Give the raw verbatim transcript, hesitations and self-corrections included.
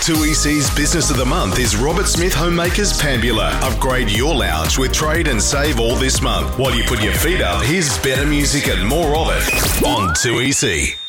two E C's Business of the Month is Robert Smith Homemakers Pambula. Upgrade your lounge with trade and save all this month. While you put your feet up, here's better music and more of it on two E C.